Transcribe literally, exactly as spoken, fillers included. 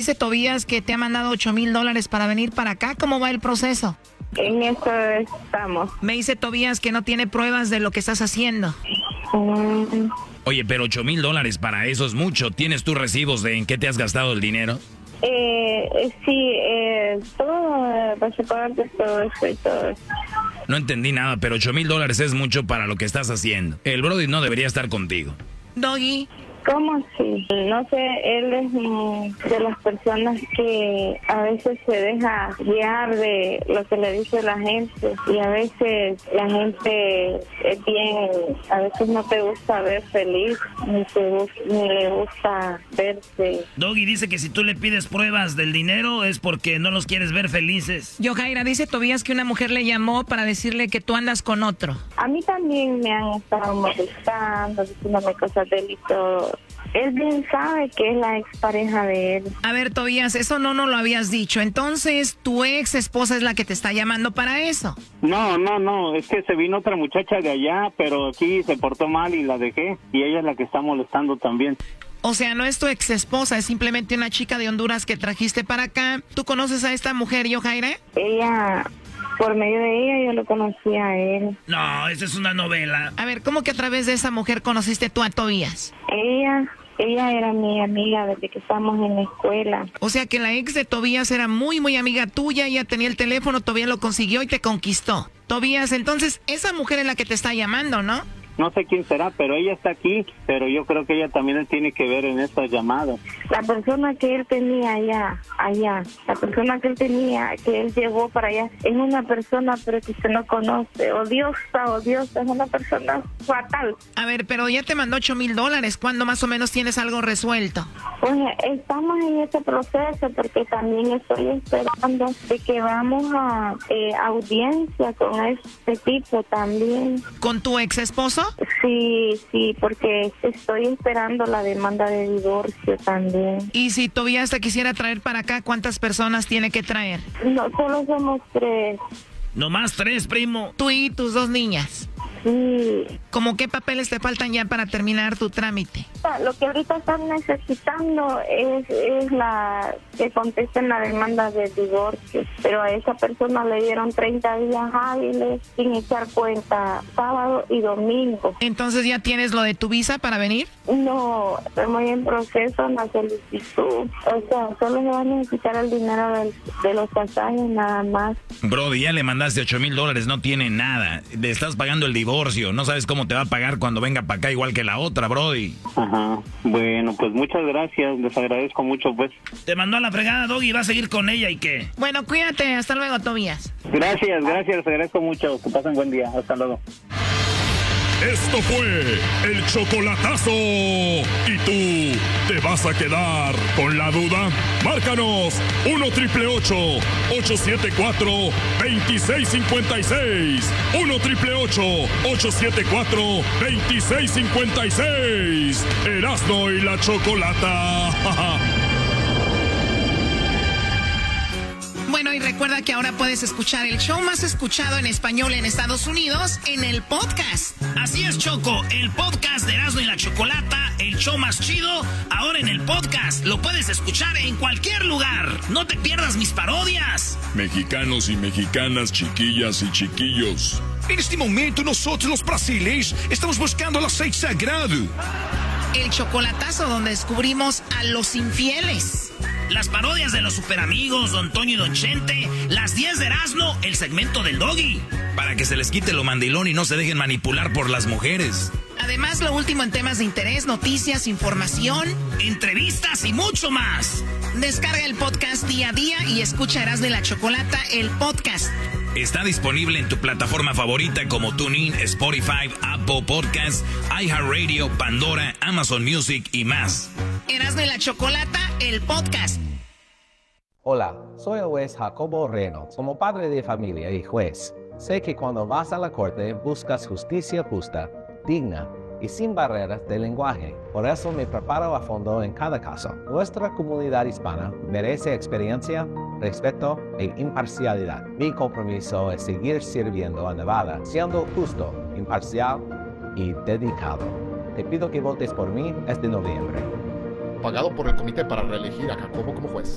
dice Tobías que te ha mandado ocho mil dólares para venir para acá. ¿Cómo va el proceso? En eso estamos. Me dice Tobías que no tiene pruebas de lo que estás haciendo. Mm. Oye, pero ocho mil dólares para eso es mucho. ¿Tienes tus recibos de en qué te has gastado el dinero? Eh, sí, eh, todo, eh, básicamente todo eso y todo eso. No entendí nada, pero ocho mil dólares es mucho para lo que estás haciendo. El Brody no debería estar contigo. Doggy. ¿Cómo así? No sé, él es mm, de las personas que a veces se deja guiar de lo que le dice la gente y a veces la gente es bien, a veces no te gusta ver feliz, ni, te, ni le gusta verse. Doggy dice que si tú le pides pruebas del dinero es porque no los quieres ver felices. Yojaira, dice Tobías que una mujer le llamó para decirle que tú andas con otro. A mí también me han estado molestando, diciéndome cosas de él y todo. Él bien sabe que es la expareja de él. A ver, Tobías, eso no nos lo habías dicho. Entonces, ¿tu ex esposa es la que te está llamando para eso? No, no, no, es que se vino otra muchacha de allá, pero aquí se portó mal y la dejé. Y ella es la que está molestando también. O sea, no es tu ex esposa, es simplemente una chica de Honduras que trajiste para acá. ¿Tú conoces a esta mujer, Yojaira? Ella... Por medio de ella yo lo conocí a él. No, esa es una novela. A ver, ¿cómo que a través de esa mujer conociste tú a Tobías? Ella, ella era mi amiga desde que estábamos en la escuela. O sea que la ex de Tobías era muy, muy amiga tuya, ella tenía el teléfono, Tobías lo consiguió y te conquistó. Tobías, entonces, esa mujer es la que te está llamando, ¿no? No sé quién será, pero ella está aquí, pero yo creo que ella también tiene que ver en estas llamadas. La persona que él tenía allá, allá, la persona que él tenía, que él llevó para allá, es una persona pero que usted no conoce, odiosa, odiosa, es una persona fatal. A ver, pero ya te mandó ocho mil dólares, ¿cuándo más o menos tienes algo resuelto? Pues estamos en ese proceso porque también estoy esperando de que vamos a eh, audiencia con este tipo también. ¿Con tu ex esposo? Sí, sí, porque estoy esperando la demanda de divorcio también. Y si Tobías te quisiera traer para acá, ¿cuántas personas tiene que traer? No, solo somos tres. Nomás tres, primo. Tú y tus dos niñas. Sí. ¿Cómo qué papeles te faltan ya para terminar tu trámite? Lo que ahorita están necesitando es, es la que contesten la demanda de divorcio, pero a esa persona le dieron treinta días hábiles sin echar cuenta, sábado y domingo. Entonces, ¿ya tienes lo de tu visa para venir? No, estoy en proceso en la solicitud. O sea, solo se va a necesitar el dinero del, de los pasajes nada más. Brody, ya le mandaste ocho mil dólares, no tiene nada. Le estás pagando el divorcio, no sabes cómo te va a pagar cuando venga para acá igual que la otra, Brody. Ajá, bueno, pues muchas gracias, les agradezco mucho, pues. Te mandó a la fregada, Doggy, va a seguir con ella y qué. Bueno, cuídate, hasta luego, Tobías. Gracias, gracias, les agradezco mucho, que pasen buen día, hasta luego. Esto fue el chocolatazo. ¿Y tú te vas a quedar con la duda? Márcanos uno triple ocho, ocho siete cuatro, dos seis cinco seis. uno triple ocho, ocho siete cuatro, dos seis cinco seis. Erasmo y la Chocolata. Bueno, y recuerda que ahora puedes escuchar el show más escuchado en español en Estados Unidos en el podcast. Así es, Choco, el podcast de Erasmo y la Chocolata, el show más chido, ahora en el podcast. Lo puedes escuchar en cualquier lugar. No te pierdas mis parodias. Mexicanos y mexicanas, chiquillas y chiquillos. En este momento nosotros los brasileños estamos buscando el aceite sagrado. El chocolatazo donde descubrimos a los infieles. Las parodias de los superamigos, Don Toño y Don Chente, las diez de Erasmo, el segmento del Doggy. Para que se les quite lo mandilón y no se dejen manipular por las mujeres. Además, lo último en temas de interés, noticias, información, entrevistas y mucho más. Descarga el podcast día a día y escucha Erasmo y la Chocolata, el podcast. Está disponible en tu plataforma favorita como TuneIn, Spotify, Apple Podcasts, iHeartRadio, Pandora, Amazon Music y más. Erasmo y la Chocolata, el podcast. Hola, soy el juez Jacobo Reynolds. Como padre de familia y juez, sé que cuando vas a la corte buscas justicia justa, digna y sin barreras de lenguaje. Por eso me preparo a fondo en cada caso. Nuestra comunidad hispana merece experiencia, respeto e imparcialidad. Mi compromiso es seguir sirviendo a Nevada, siendo justo, imparcial y dedicado. Te pido que votes por mí este noviembre. Pagado por el comité para reelegir a Jacobo como juez.